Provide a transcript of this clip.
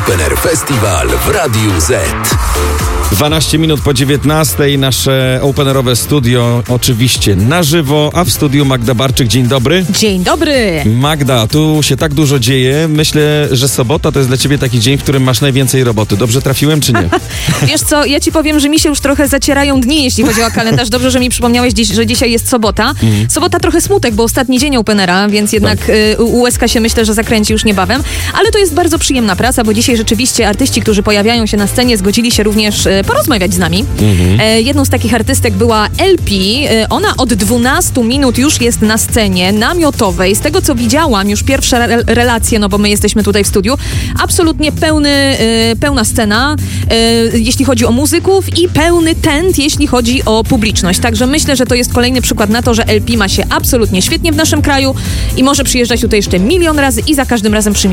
Open Air Festival w Radiu Z. 12 minut po 19, nasze openerowe studio oczywiście na żywo, a w studiu Magda Barczyk. Dzień dobry. Dzień dobry. Magda, tu się tak dużo dzieje. Myślę, że sobota to jest dla ciebie taki dzień, w którym masz najwięcej roboty. Dobrze trafiłem, czy nie? Wiesz co, ja ci powiem, że mi się już trochę zacierają dni, jeśli chodzi o kalendarz. Dobrze, że mi przypomniałeś, że dzisiaj jest sobota. Sobota trochę smutek, bo ostatni dzień Openera, więc jednak USK się myślę, że zakręci już niebawem. Ale to jest bardzo przyjemna praca, bo dzisiaj rzeczywiście artyści, którzy pojawiają się na scenie, zgodzili się również porozmawiać z nami. Jedną z takich artystek była LP. Ona od 12 minut już jest na scenie namiotowej. Z tego, co widziałam, już pierwsze relacje, no bo my jesteśmy tutaj w studiu, absolutnie pełna scena, jeśli chodzi o muzyków i pełny tent, jeśli chodzi o publiczność. Także myślę, że to jest kolejny przykład na to, że LP ma się absolutnie świetnie w naszym kraju i może przyjeżdżać tutaj jeszcze milion razy i za każdym razem